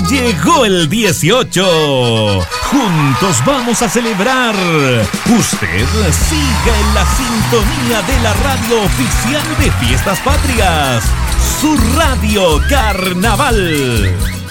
llegó el 18. Juntos vamos a celebrar. Usted siga en la sintonía de la radio oficial de Fiestas Patrias, su Radio Carnaval.